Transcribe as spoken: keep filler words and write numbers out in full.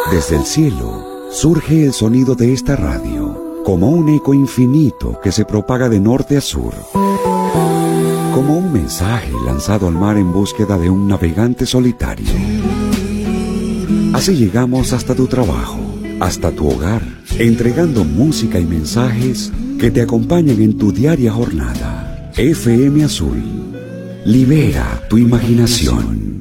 Desde el cielo surge el sonido de esta radio, como un eco infinito que se propaga de norte a sur, como un mensaje lanzado al mar en búsqueda de un navegante solitario. Así llegamos hasta tu trabajo, hasta tu hogar, entregando música y mensajes que te acompañan en tu diaria jornada. F M Azul, libera tu imaginación.